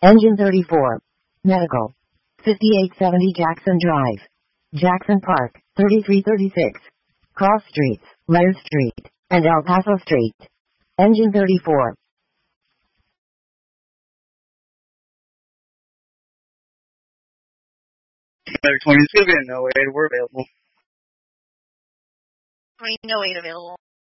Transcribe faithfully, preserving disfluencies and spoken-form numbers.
Engine thirty-four. Medical. fifty-eight seventy Jackson Drive. Jackson Park, thirty-three thirty-six. Cross Streets, Lair Street, and El Paso Street. Engine thirty-four. twenty, it's going to be a no eight. We're available. twenty, no eight available.